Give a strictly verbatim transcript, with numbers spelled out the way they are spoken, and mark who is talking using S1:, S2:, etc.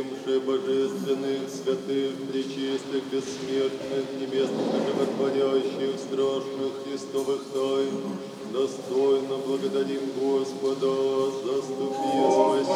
S1: помянем же божественных, святых, пречистых, бессмертных, небесных и животворящих, страшных Христовых тайн. Достойно благодарим Господа, заступи, спаси.